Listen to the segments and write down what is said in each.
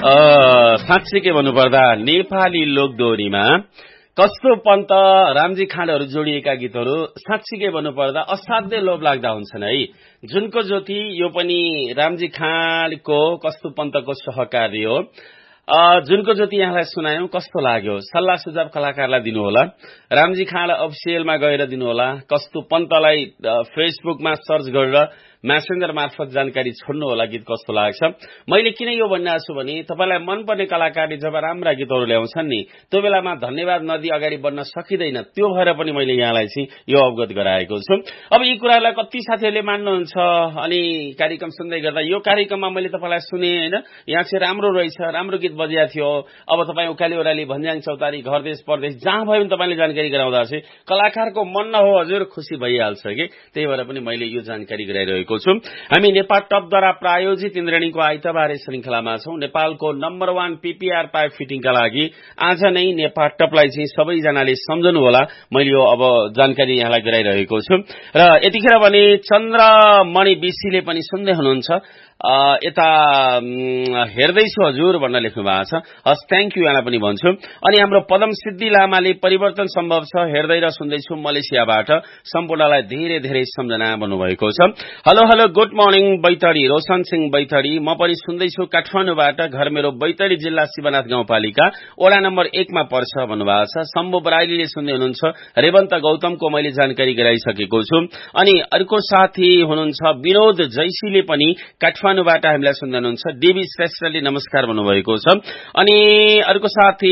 साँच्चै के भन्नुपर्दा नेपाली लोकदोहोरीमा कस्तो पन्त रामजी खाँडहरू जोडिएका गीतहरू साँच्चै के भन्नुपर्दा असाध्यै लोभ लाग्दा हुन्छन् है। जुनको ज्योति यो पनि रामजी खाँडको कस्तो पन्तको सहकार्य हो। जुनको ज्योति यहाँलाई सुनायौं, कस्तो लाग्यो? सल्लाह सुझाव कलाकारलाई दिनुहोला, रामजी खाँड अफिसियलमा गएर दिनुहोला, कस्तो पन्तलाई फेसबुकमा सर्च गरेर म्यासेन्जर मार्फत जानकारी छोड्नु होला गीत कस्तो लाग्छ। मैले किन यो भनिरहेको छु भने तपाईलाई मनपर्ने कलाकारले जब राम्रा गीतहरू ल्याउँछन् नि त्यो बेलामा धन्यवाद नदिई अगाडि बढ्न सकिँदैन। त्यो भएर पनि मैले यहाँलाई चाहिँ यो अवगत गराएको छु। अब यी कुरालाई कति साथीहरूले मान्नुहुन्छ अनि कार्यक्रम सुन्दै गर्दा यो कार्यक्रममा मैले तपाईलाई सुने हैन, यहाँ चाहिँ राम्रो रहेछ, राम्रो गीत बजिया थियो, अब तपाईँ उकाली ओराली भन्ज्याङ चौतारी घर देश परदेश जहाँ भयो भने तपाईले जानकारी गराउँदा चाहिँ कलाकारको मन न हो हजुर खुसी भइहाल्छ कि। त्यही भएर पनि मैले यो जानकारी गराइरहेको छु। हामी नेपाल टपद्वारा प्रायोजित इन्द्रणीको आइतबारे श्रृंखलामा छौं। नेपालको नम्बर 1 पीपीआर पाइप फिटिङका लागि आज नै नेपाल टपलाई चाहिँ सबैजनाले सम्झनु होला। मैले यो अब जानकारी यहाँलाई गराइरहेको छु। र यतिखेर भने चन्द्रमणि बिसीले पनि सुन्दै हुनुहुन्छ। यता हेर्दैछु हजुर भनेर लेख्नु भएको छ। हस्, थ्याङ्क यू यहाँलाई पनि भन्छु। अनि हाम्रो पदम सिद्धि लामाले परिवर्तन सम्भव छ, हेर्दै र सुन्दैछु मलेसियाबाट, सम्पूर्णलाई धेरै धेरै सम्झना भन्नुभएको छ। Hello hello good morning Baitadi, Roshan Singh Baitadi, म पनि सुन्दैछु काठमाडौँबाट, घर मेरो बैतडी जिल्ला शिवनाथ गाउँपालिका वडा नम्बर 1 मा पर्छ भन्नुभएको छ। शम्भु बराइलीले सुन्दै हुनुहुन्छ। रेवन्त गौतमको मैले जानकारी गराइसकेको छु। अनि अर्को साथी हुनुहुन्छ विनोद जैसीले पनि काठमाडौँबाट हामीलाई सुन्दै हुनुहुन्छ। डीबी श्रेष्ठले नमस्कार भन्नुभएको छ। अनि अर्को साथी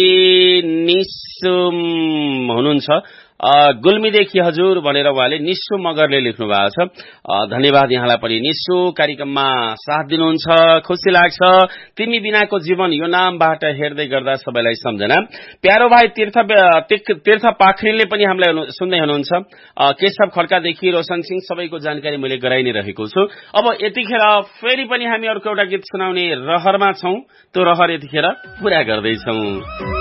निसुम हुनुहुन्छ गुल्मीदेखि हजुर भनेर उहाँले निस्सु मगरले लेख्नु भएको छ। धन्यवाद यहाँलाई पनि निस्सु, कार्यक्रममा साथ दिनुहुन्छ, खुसी लाग्छ। तिमी बिनाको जीवन यो नामबाट हेर्दै गर्दा सबैलाई सम्झना। प्यारो भाइ तीर्थ पाखरिनले पनि हामीलाई सुन्दै हुनुहुन्छ। केशव खड्कादेखि रोशन सिंह, सबैको जानकारी मैले गराइ नै रहेको छु। अब यतिखेर फेरि पनि हामी अर्को एउटा गीत सुनाउने रहरमा छौं। त्यो रहर यतिखेर पूरा गर्दैछौं।